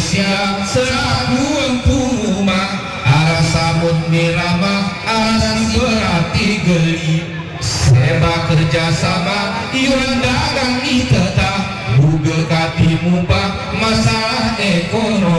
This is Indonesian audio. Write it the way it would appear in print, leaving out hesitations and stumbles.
Malaysia selaku empuma arasa mundirama aras berarti geli seba kerjasama iwan dagang iteta Google kati mumpah masalah ekonomi